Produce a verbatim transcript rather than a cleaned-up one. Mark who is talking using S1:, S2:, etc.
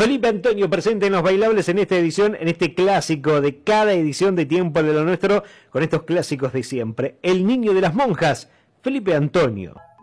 S1: Felipe Antonio presente en Los Bailables en esta edición, en este clásico de cada edición de Tiempo de lo Nuestro, con estos clásicos de siempre. El niño de las monjas, Felipe Antonio.